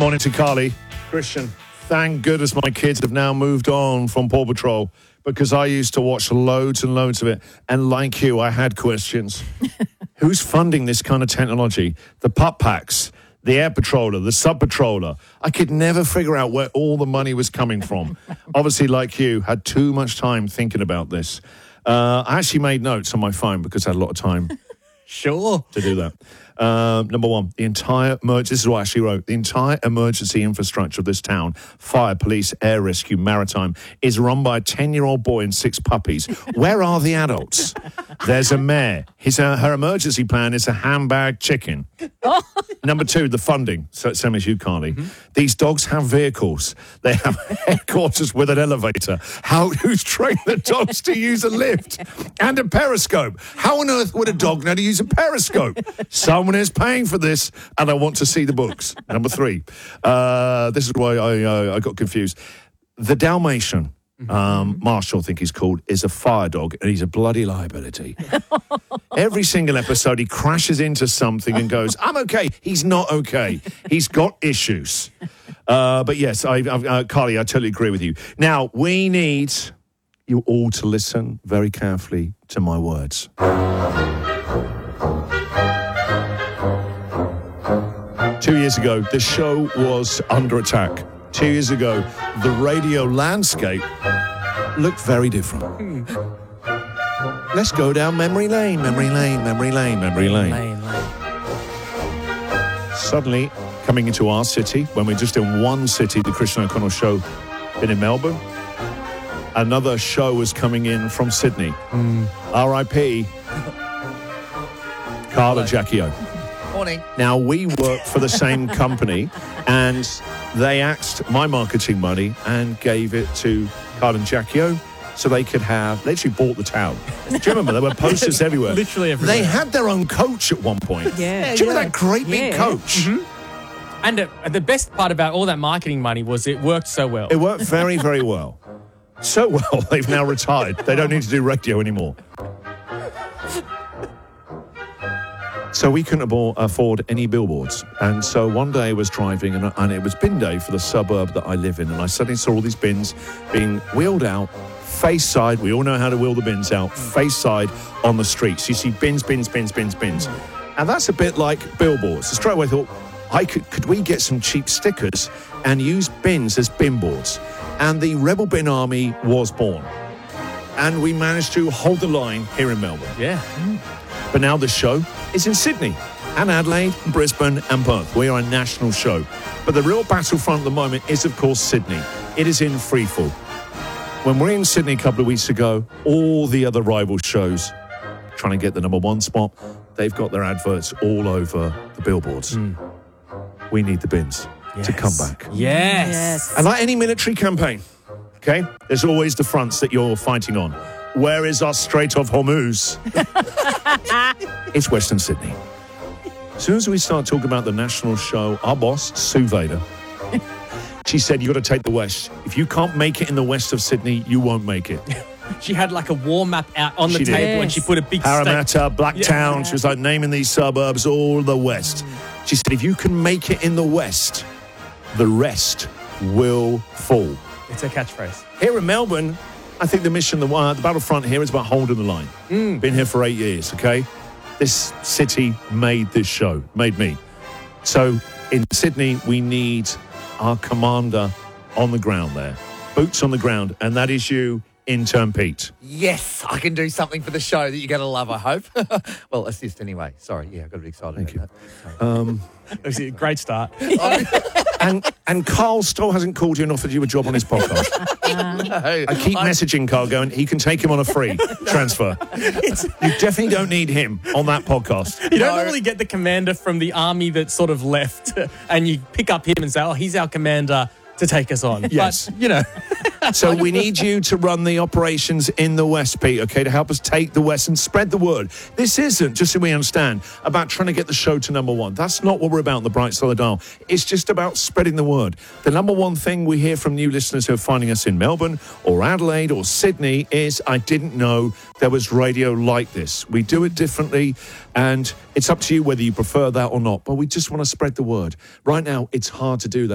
Morning to Carly. Christian, thank goodness my kids have now moved on from Paw Patrol, because I used to watch loads and loads of it. And like you, I had questions. Who's funding this kind of technology? The pup packs, the air patroller, the sub patroller. I could never figure out where all the money was coming from. Obviously, like you, had too much time thinking about this. I actually made notes on my phone because I had a lot of time. Sure. To do that. Number one, this is what I actually wrote. The entire emergency infrastructure of this town, fire, police, air rescue, maritime, is run by a 10-year-old boy and 6 puppies. Where are the adults? There's a mayor. Her emergency plan is a handbag chicken. Number 2, the funding. So same as you, Carly. Mm-hmm. These dogs have vehicles. They have headquarters with an elevator. Who's trained the dogs to use a lift and a periscope? How on earth would a dog know to use a periscope? Someone is paying for this, and I want to see the books. Number 3. This is why I got confused. The Dalmatian, Marshall, I think he's called, is a fire dog, and he's a bloody liability. Every single episode, he crashes into something and goes, I'm okay. He's not okay. He's got issues. But yes, Carly, I totally agree with you. Now, we need you all to listen very carefully to my words. 2 years ago, the show was under attack. 2 years ago, the radio landscape looked very different. Let's go down memory lane, memory lane, memory lane, memory lane. Suddenly, coming into our city, when we're just in one city, the Christian O'Connell show, been in Melbourne. Another show was coming in from Sydney. R.I.P. Carl and Jackie O. Morning. Now, we work for the same company, and they axed my marketing money and gave it to Carl and Jackie O so they could they actually bought the town. Do you remember? There were posters everywhere. Literally everywhere. They had their own coach at one point. Yeah. Do you remember that great big coach? Mm-hmm. And the best part about all that marketing money was it worked so well. It worked very, very well. So well, they've now retired. They don't need to do radio anymore. So we couldn't afford any billboards. And so one day I was driving, and it was bin day for the suburb that I live in. And I suddenly saw all these bins being wheeled out, face side. We all know how to wheel the bins out, face side on the streets. You see bins, bins, bins, bins, bins. And that's a bit like billboards. So straight away I thought, could we get some cheap stickers and use bins as bin boards? And the Rebel Bin Army was born. And we managed to hold the line here in Melbourne. Yeah. But now the show is in Sydney and Adelaide, Brisbane and Perth. We are a national show. But the real battlefront at the moment is, of course, Sydney. It is in freefall. When we were in Sydney a couple of weeks ago, all the other rival shows trying to get the number 1 spot, they've got their adverts all over the billboards. We need the bins to come back. Yes. And like any military campaign, okay, there's always the fronts that you're fighting on. Where is our Strait of Hormuz? It's Western Sydney. As soon as we start talking about the national show, our boss, Sue Vader, she said, you got to take the West. If you can't make it in the west of Sydney, you won't make it. She had like a war map out on the table, and she put a big Parramatta, Blacktown. She was like naming these suburbs, all the west. She said, if you can make it in the west, the rest will fall. It's a catchphrase. Here in Melbourne, I think the mission, the battlefront here is about holding the line. Been here for 8 years, okay? This city made this show, made me. So in Sydney, we need our commander on the ground there. Boots on the ground, and that is you, intern Pete. Yes, I can do something for the show that you're going to love, I hope. Well, assist anyway. Sorry, I got a bit excited Thank about you. It was a great start. And Carl still hasn't called you and offered you a job on his podcast. No, I keep messaging Carl going, he can take him on a free transfer. You definitely don't need him on that podcast. You don't normally get the commander from the army that sort of left, and you pick up him and say, oh, he's our commander to take us on. Yes. But, you know. So we need you to run the operations in the West, Pete, okay, to help us take the West and spread the word. This isn't, just so we understand, about trying to get the show to number 1. That's not what we're about on the Bright Side of the Dial. It's just about spreading the word. The number 1 thing we hear from new listeners who are finding us in Melbourne or Adelaide or Sydney is, I didn't know there was radio like this. We do it differently, and it's up to you whether you prefer that or not, but we just want to spread the word. Right now, it's hard to do that.